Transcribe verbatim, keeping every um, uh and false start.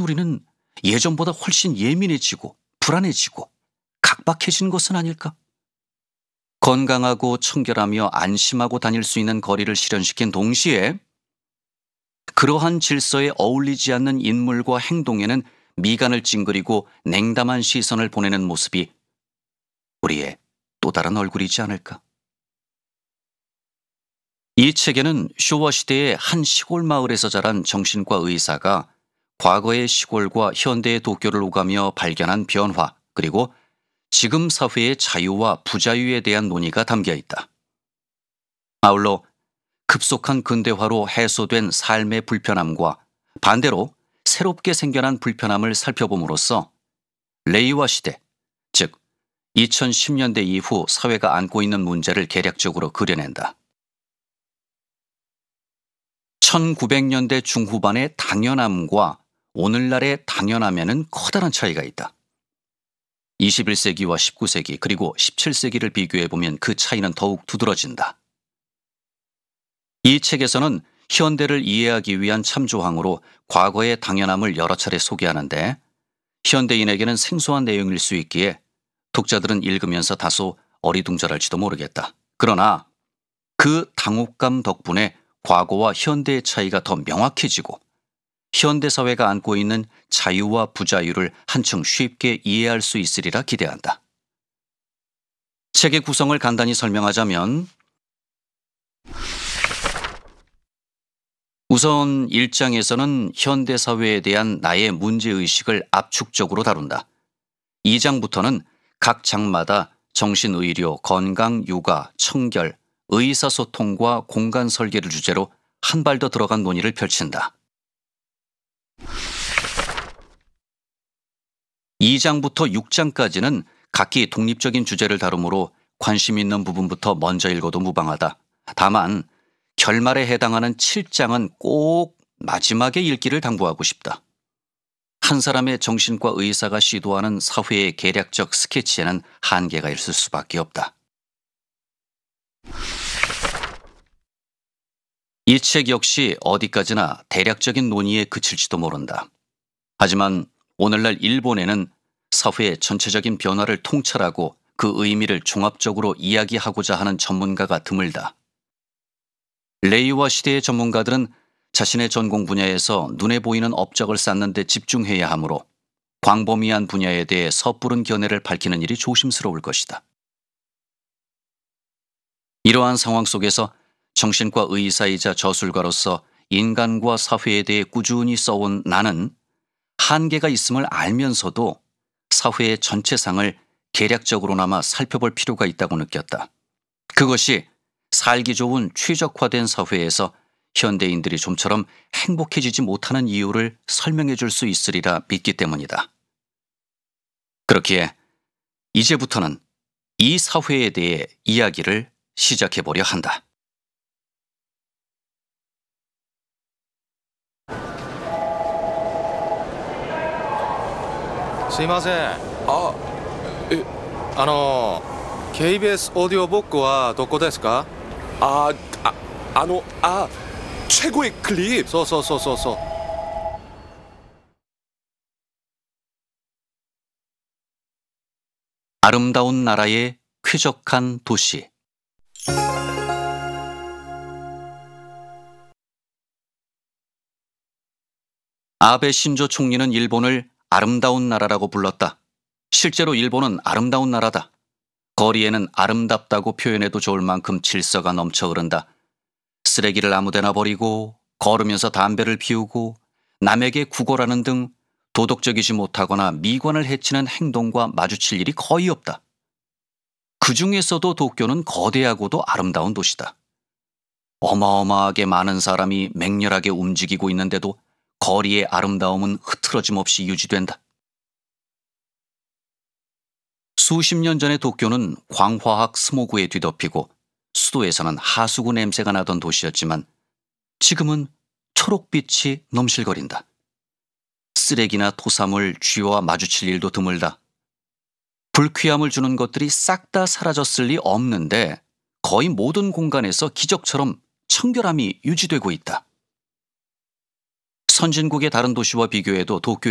우리는 예전보다 훨씬 예민해지고 불안해지고 각박해진 것은 아닐까? 건강하고 청결하며 안심하고 다닐 수 있는 거리를 실현시킨 동시에 그러한 질서에 어울리지 않는 인물과 행동에는 미간을 찡그리고 냉담한 시선을 보내는 모습이 우리의 또 다른 얼굴이지 않을까? 이 책에는 쇼와 시대의 한 시골 마을에서 자란 정신과 의사가 과거의 시골과 현대의 도쿄를 오가며 발견한 변화, 그리고 지금 사회의 자유와 부자유에 대한 논의가 담겨 있다. 아울러 급속한 근대화로 해소된 삶의 불편함과 반대로 새롭게 생겨난 불편함을 살펴봄으로써 레이와 시대, 즉 이천십 년대 이후 사회가 안고 있는 문제를 개략적으로 그려낸다. 천구백 년대 중후반의 당연함과 오늘날의 당연함에는 커다란 차이가 있다. 이십일 세기와 십구 세기 그리고 십칠 세기를 비교해보면 그 차이는 더욱 두드러진다. 이 책에서는 현대를 이해하기 위한 참조항으로 과거의 당연함을 여러 차례 소개하는데 현대인에게는 생소한 내용일 수 있기에 독자들은 읽으면서 다소 어리둥절할지도 모르겠다. 그러나 그 당혹감 덕분에 과거와 현대의 차이가 더 명확해지고 현대사회가 안고 있는 자유와 부자유를 한층 쉽게 이해할 수 있으리라 기대한다. 책의 구성을 간단히 설명하자면 우선 일 장에서는 현대사회에 대한 나의 문제의식을 압축적으로 다룬다. 이 장부터는 각 장마다 정신의료, 건강, 육아, 청결, 의사소통과 공간 설계를 주제로 한 발 더 들어간 논의를 펼친다. 이 장부터 육 장까지는 각기 독립적인 주제를 다루므로 관심 있는 부분부터 먼저 읽어도 무방하다. 다만 결말에 해당하는 칠 장은 꼭 마지막에 읽기를 당부하고 싶다. 한 사람의 정신과 의사가 시도하는 사회의 개략적 스케치에는 한계가 있을 수밖에 없다. 이 책 역시 어디까지나 대략적인 논의에 그칠지도 모른다. 하지만 오늘날 일본에는 사회의 전체적인 변화를 통찰하고 그 의미를 종합적으로 이야기하고자 하는 전문가가 드물다. 레이와 시대의 전문가들은 자신의 전공 분야에서 눈에 보이는 업적을 쌓는 데 집중해야 하므로 광범위한 분야에 대해 섣부른 견해를 밝히는 일이 조심스러울 것이다. 이러한 상황 속에서 정신과 의사이자 저술가로서 인간과 사회에 대해 꾸준히 써온 나는 한계가 있음을 알면서도 사회의 전체상을 개략적으로나마 살펴볼 필요가 있다고 느꼈다. 그것이 살기 좋은 최적화된 사회에서 현대인들이 좀처럼 행복해지지 못하는 이유를 설명해 줄 수 있으리라 믿기 때문이다. 그렇기에 이제부터는 이 사회에 대해 이야기를 시작해 보려 한다. すいません。 あ、え、 あの ケービーエス オーディオブックはどこですか？ 아, 아, 아, 너, 아, 최고의 클립. そうそうそうそうそう。 아름다운 나라의 쾌적한 도시. 아베 신조 총리는 일본을 아름다운 나라라고 불렀다. 실제로 일본은 아름다운 나라다. 거리에는 아름답다고 표현해도 좋을 만큼 질서가 넘쳐 흐른다. 쓰레기를 아무데나 버리고 걸으면서 담배를 피우고 남에게 구걸하는 등 도덕적이지 못하거나 미관을 해치는 행동과 마주칠 일이 거의 없다. 그 중에서도 도쿄는 거대하고도 아름다운 도시다. 어마어마하게 많은 사람이 맹렬하게 움직이고 있는데도 거리의 아름다움은 흐트러짐 없이 유지된다. 수십 년 전의 도쿄는 광화학 스모그에 뒤덮이고 수도에서는 하수구 냄새가 나던 도시였지만 지금은 초록빛이 넘실거린다. 쓰레기나 토사물, 쥐와 마주칠 일도 드물다. 불쾌함을 주는 것들이 싹 다 사라졌을 리 없는데 거의 모든 공간에서 기적처럼 청결함이 유지되고 있다. 선진국의 다른 도시와 비교해도 도쿄